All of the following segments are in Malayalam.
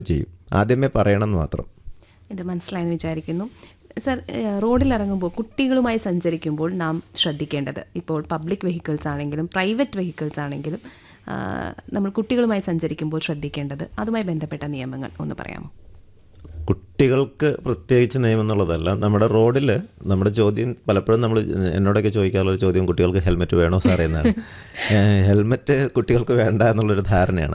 ചെയ്യും. ആദ്യമേ പറയണം എന്ന് മാത്രം. ഇത് മനസ്സിലായെന്ന് വിചാരിക്കുന്നു. സർ, റോഡിലിറങ്ങുമ്പോൾ കുട്ടികളുമായി സഞ്ചരിക്കുമ്പോൾ നാം ശ്രദ്ധിക്കേണ്ടത്, ഇപ്പോൾ പബ്ലിക് വെഹിക്കിൾസ് ആണെങ്കിലും പ്രൈവറ്റ് വെഹിക്കിൾസ് ആണെങ്കിലും നമ്മൾ കുട്ടികളുമായി സഞ്ചരിക്കുമ്പോൾ ശ്രദ്ധിക്കേണ്ടത്, അതുമായി ബന്ധപ്പെട്ട നിയമങ്ങൾ ഒന്ന് പറയാമോ? കുട്ടികൾക്ക് പ്രത്യേകിച്ച് നിയമം എന്നുള്ളതല്ല. നമ്മുടെ റോഡിൽ നമ്മുടെ ചോദ്യം പലപ്പോഴും നമ്മൾ എന്നോടൊക്കെ ചോദിക്കാറുള്ള ചോദ്യം, കുട്ടികൾക്ക് ഹെൽമെറ്റ് വേണോ സാറേ എന്നാണ്. ഹെൽമെറ്റ് കുട്ടികൾക്ക് വേണ്ട എന്നുള്ളൊരു ധാരണയാണ്.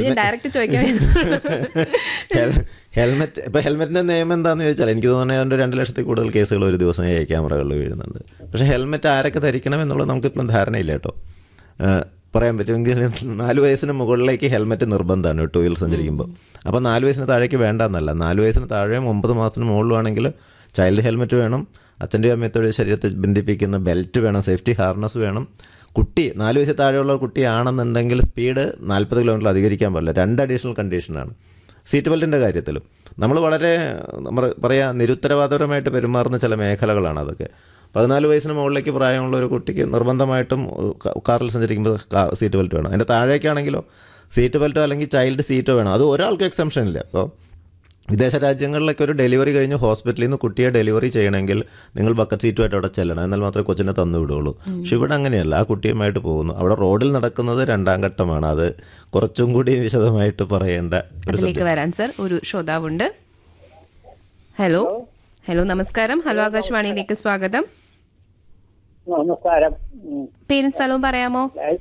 ഹെൽമെറ്റ് ഇപ്പോൾ ഹെൽമെറ്റിൻ്റെ നിയമം എന്താണെന്ന് ചോദിച്ചാൽ എനിക്ക് തോന്നുന്നത് അതിൻ്റെ 2 ലക്ഷത്തിൽ കൂടുതൽ കേസുകൾ ഒരു ദിവസം ക്യാമറകളിൽ വീഴുന്നുണ്ട്. പക്ഷേ ഹെൽമെറ്റ് ആരൊക്കെ ധരിക്കണം എന്നുള്ളത് നമുക്കിപ്പോഴും ധാരണയില്ല കേട്ടോ. പറയാൻ പറ്റുമെങ്കിൽ 4 വയസ്സിന് മുകളിലേക്ക് ഹെൽമെറ്റ് നിർബന്ധമാണ് 2 വീലർ സഞ്ചരിക്കുമ്പോൾ. അപ്പോൾ 4 വയസ്സിന് താഴേക്ക് വേണ്ടെന്നല്ല, 4 വയസ്സിന് താഴെയും 9 മാസത്തിന് മുകളിലാണെങ്കിൽ ചൈൽഡ് ഹെൽമെറ്റ് വേണം, അച്ഛൻ്റെയോ അമ്മയത്തോടെ ശരീരത്തെ ബന്ധിപ്പിക്കുന്ന ബെൽറ്റ് വേണം, സേഫ്റ്റി ഹാർനസ് വേണം. കുട്ടി 4 വയസ്സിൽ താഴെയുള്ള കുട്ടിയാണെന്നുണ്ടെങ്കിൽ സ്പീഡ് 40 കിലോമീറ്റർ അധികരിക്കാൻ പാടില്ല. 2 അഡീഷണൽ കണ്ടീഷനാണ്. സീറ്റ് ബെൽറ്റിൻ്റെ കാര്യത്തിലും നമ്മൾ വളരെ നിരുത്തരവാദപരമായിട്ട് പെരുമാറുന്ന ചില മേഖലകളാണ് അതൊക്കെ. 14 വയസ്സിന് മുകളിലേക്ക് പ്രായമുള്ള ഒരു കുട്ടിക്ക് നിർബന്ധമായിട്ടും കാറിൽ സഞ്ചരിക്കുമ്പോൾ സീറ്റ് ബെൽറ്റ് വേണം. അതിൻ്റെ താഴേക്കാണെങ്കിലോ സീറ്റ് ബെൽറ്റോ അല്ലെങ്കിൽ ചൈൽഡ് സീറ്റോ വേണം. അത് ഒരാൾക്ക് എക്സംഷൻ ഇല്ല. അപ്പോൾ വിദേശ രാജ്യങ്ങളിലൊക്കെ ഒരു ഡെലിവറി കഴിഞ്ഞ് ഹോസ്പിറ്റലിൽ നിന്ന് കുട്ടിയെ ഡെലിവറി ചെയ്യണമെങ്കിൽ നിങ്ങൾ ബക്കറ്റ് സീറ്റുമായിട്ട് അവിടെ ചെല്ലണം, എന്നാൽ മാത്രമേ കൊച്ചിനെ തന്നു വിടുകയുള്ളൂ. പക്ഷെ ഇവിടെ അങ്ങനെയല്ല, ആ കുട്ടിയുമായിട്ട് പോകുന്നു. അവിടെ റോഡിൽ നടക്കുന്നത് 2ാം ഘട്ടമാണ്. അത് കുറച്ചും കൂടി വിശദമായിട്ട് പറയേണ്ട അതിലേക്ക് വരാൻ സർ ഒരു ശ്രോതാവുണ്ട്. ഹലോ. നമസ്കാരം. ഹലോ ആകാശവാണിയിലേക്ക് സ്വാഗതം. നമസ്കാരം. പേരും സ്ഥലവും പറയാമോ?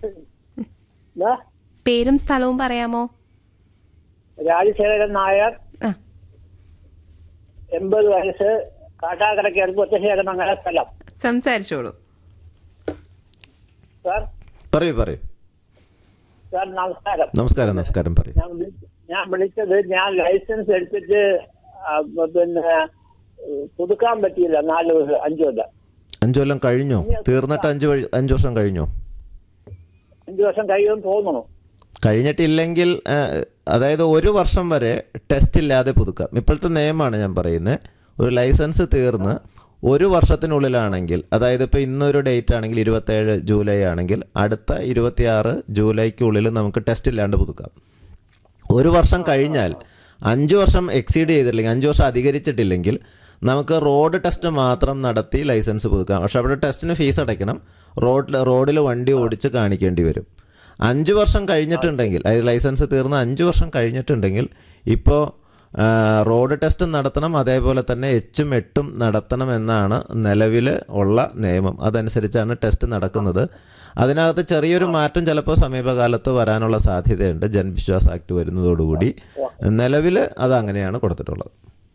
പേരും സ്ഥലവും പറയാമോ? രാജശേഖരൻ നായർ, 80 വയസ്സ്, കാട്ടാക്കടയ്ക്ക് അടുത്ത് ഒറ്റശേഖരമംഗല സ്ഥലം. സംസാരിച്ചോളൂ സാർ. പറയൂ. സാർ നമസ്കാരം. നമസ്കാരം പറയൂ. ഞാൻ വിളിച്ചത്, ഞാൻ ലൈസൻസ് എടുത്തിട്ട് പിന്നെ പുതുക്കാൻ പറ്റിയില്ല. 5 കൊല്ലം. 5 കൊല്ലം കഴിഞ്ഞോ? തീർന്നിട്ട് 5 വർഷം കഴിഞ്ഞോ? 5 വർഷം കഴിയുമെന്ന് തോന്നുന്നു. കഴിഞ്ഞിട്ടില്ലെങ്കിൽ അതായത് 1 വർഷം വരെ ടെസ്റ്റ് ഇല്ലാതെ പുതുക്കാം. ഇപ്പോഴത്തെ നിയമമാണ് ഞാൻ പറയുന്നത്. ഒരു ലൈസൻസ് തീർന്ന് 1 വർഷത്തിനുള്ളിലാണെങ്കിൽ, അതായത് ഇപ്പോൾ ഇന്നൊരു ഡേറ്റ് ആണെങ്കിൽ 27 ജൂലൈ ആണെങ്കിൽ അടുത്ത 26 ജൂലൈക്കുള്ളിൽ നമുക്ക് ടെസ്റ്റ് ഇല്ലാണ്ട് പുതുക്കാം. 1 വർഷം കഴിഞ്ഞാൽ 5 വർഷം എക്സീഡ് ചെയ്തിട്ടില്ലെങ്കിൽ, 5 വർഷം അധികരിച്ചിട്ടില്ലെങ്കിൽ നമുക്ക് റോഡ് ടെസ്റ്റ് മാത്രം നടത്തി ലൈസൻസ് പുതുക്കാം. പക്ഷെ അവിടെ ടെസ്റ്റിന് ഫീസ് അടയ്ക്കണം. റോഡിൽ വണ്ടി ഓടിച്ച് കാണിക്കേണ്ടി വരും. 5 വർഷം കഴിഞ്ഞിട്ടുണ്ടെങ്കിൽ, അതായത് ലൈസൻസ് തീർന്ന് 5 വർഷം കഴിഞ്ഞിട്ടുണ്ടെങ്കിൽ ഇപ്പോൾ റോഡ് ടെസ്റ്റ് നടത്തണം, അതേപോലെ തന്നെ H-ഉം 8-ഉം നടത്തണം എന്നാണ് നിലവിൽ ഉള്ള നിയമം. അതനുസരിച്ചാണ് ടെസ്റ്റ് നടക്കുന്നത്. അതിനകത്ത് ചെറിയൊരു മാറ്റം ചിലപ്പോൾ സമീപകാലത്ത് വരാനുള്ള സാധ്യതയുണ്ട്. ജൻവിശ്വാസ് ആക്ട് വരുന്നതോടുകൂടി. നിലവിൽ അത് അങ്ങനെയാണ് കൊടുത്തിട്ടുള്ളത്.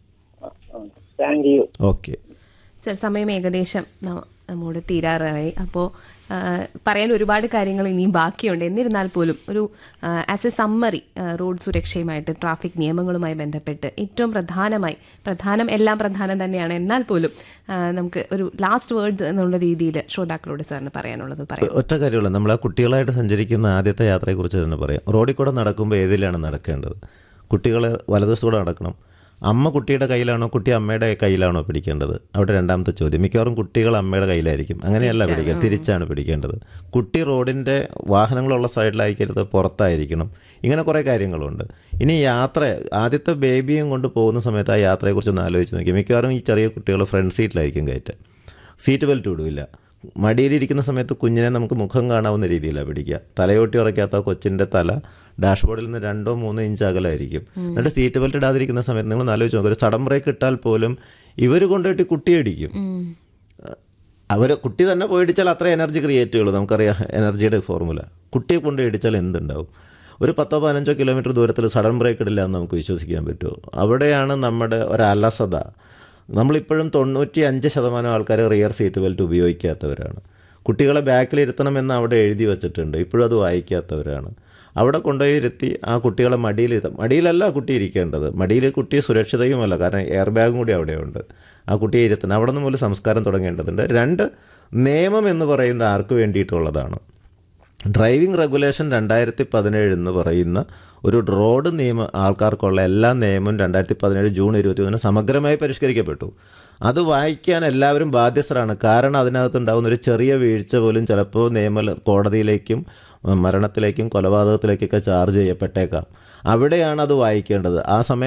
ഓക്കെ സർ, സമയം ഏകദേശം നമ്മോട് തീരാറായി. അപ്പോൾ പറയാൻ ഒരുപാട് കാര്യങ്ങൾ ഇനിയും ബാക്കിയുണ്ട്. എന്നിരുന്നാൽ പോലും ഒരു as A summary, road സുരക്ഷയുമായിട്ട് traffic നിയമങ്ങളുമായി ബന്ധപ്പെട്ട് ഏറ്റവും എല്ലാം പ്രധാനം തന്നെയാണ്, എന്നാൽ പോലും നമുക്ക് ഒരു ലാസ്റ്റ് വേർഡ്സ് എന്നുള്ള രീതിയിൽ ശ്രോതാക്കളോട് സാറിന് പറയാനുള്ളത് പറയാം. ഒറ്റ കാര്യമുള്ളൂ, നമ്മൾ ആ കുട്ടികളായിട്ട് സഞ്ചരിക്കുന്ന ആദ്യത്തെ യാത്രയെക്കുറിച്ച് തന്നെ പറയാം. റോഡിൽ കൂടെ നടക്കുമ്പോൾ ഏതിലാണ് നടക്കേണ്ടത്? കുട്ടികൾ വലതുവശത്തൂടെ നടക്കണം. അമ്മ കുട്ടിയുടെ കയ്യിലാണോ, കുട്ടി അമ്മയുടെ കയ്യിലാണോ പിടിക്കേണ്ടത്? അവിടെ 2ാമത്തെ ചോദ്യം. മിക്കവാറും കുട്ടികൾ അമ്മയുടെ കയ്യിലായിരിക്കും. അങ്ങനെയല്ല പിടിക്കേണ്ടത്, തിരിച്ചാണ് പിടിക്കേണ്ടത്. കുട്ടി റോഡിൻ്റെ വാഹനങ്ങളുള്ള സൈഡിലായിരിക്കരുത്, പുറത്തായിരിക്കണം. ഇങ്ങനെ കുറേ കാര്യങ്ങളുണ്ട്. ഇനി ആദ്യത്തെ ബേബിയും കൊണ്ട് പോകുന്ന സമയത്ത് ആ യാത്രയെക്കുറിച്ച് ഒന്ന് ആലോചിച്ച് നോക്കി. മിക്കവാറും ഈ ചെറിയ കുട്ടികൾ ഫ്രണ്ട് സീറ്റിലായിരിക്കും കയറ്റുക. സീറ്റ് ബെൽറ്റ് ഇടില്ല. മടിയിലിരിക്കുന്ന സമയത്ത് കുഞ്ഞിനെ നമുക്ക് മുഖം കാണാവുന്ന രീതിയിലാണ് പിടിക്കുക. തലയോട്ടി ഉറയ്ക്കാത്ത കൊച്ചിൻ്റെ തല ഡാഷ്ബോർഡിൽ നിന്ന് 2-3 ഇഞ്ച് അകലായിരിക്കും. എന്നിട്ട് സീറ്റ് ബെൽറ്റ് ഇടാതിരിക്കുന്ന സമയത്ത് നിങ്ങൾ ആലോചിച്ച് നോക്കുക, ഒരു സഡൻ ബ്രേക്ക് ഇട്ടാൽ പോലും ഇവർ കൊണ്ടുപോയിട്ട് കുട്ടിയടിക്കും. കുട്ടി തന്നെ പോയിടിച്ചാൽ അത്ര എനർജി ക്രിയേറ്റ് ചെയ്യുള്ളൂ. നമുക്കറിയാം എനർജിയുടെ ഫോർമുല. കുട്ടിയെ കൊണ്ട് ഇടിച്ചാൽ എന്തുണ്ടാവും? ഒരു 10-15 കിലോമീറ്റർ ദൂരത്തിൽ സഡൻ ബ്രേക്ക് ഇടില്ല എന്ന് നമുക്ക് വിശ്വസിക്കാൻ പറ്റുമോ? അവിടെയാണ് നമ്മുടെ ഒരലസത. നമ്മളിപ്പോഴും 95% ആൾക്കാർ റിയർ സീറ്റ് ബെൽറ്റ് ഉപയോഗിക്കാത്തവരാണ്. കുട്ടികളെ ബാക്കിലിരുത്തണമെന്ന് അവിടെ എഴുതി വച്ചിട്ടുണ്ട്, ഇപ്പോഴും അത് വായിക്കാത്തവരാണ്. അവിടെ കൊണ്ടുപോയി ഇരുത്തി ആ കുട്ടികളെ മടിയിലല്ല കുട്ടി ഇരിക്കേണ്ടത്. മടിയിൽ കുട്ടി സുരക്ഷിതയുമല്ല, കാരണം എയർ ബാഗും കൂടി അവിടെയുണ്ട്. ആ കുട്ടിയെ ഇരുത്തണം. അവിടെ നിന്ന് പോലും സംസ്കാരം തുടങ്ങേണ്ടതുണ്ട്. 2, നിയമം എന്ന് പറയുന്നത് ആർക്ക് വേണ്ടിയിട്ടുള്ളതാണ്? ഡ്രൈവിംഗ് റെഗുലേഷൻ 2017 എന്ന് പറയുന്ന ഒരു റോഡ് നിയമ ആൾക്കാർക്കുള്ള എല്ലാ നിയമവും 2017 ജൂൺ 21 സമഗ്രമായി പരിഷ്കരിക്കപ്പെട്ടു. അത് വായിക്കാൻ എല്ലാവരും ബാധ്യസ്ഥരാണ്. കാരണം അതിനകത്തുണ്ടാകുന്ന ഒരു ചെറിയ വീഴ്ച പോലും ചിലപ്പോൾ കോടതിയിലേക്കും മരണത്തിലേക്കും കൊലപാതകത്തിലേക്കൊക്കെ ചാർജ് ചെയ്യപ്പെട്ടേക്കാം. അവിടെയാണ് അത് വായിക്കേണ്ടത്. ആ സമയത്ത്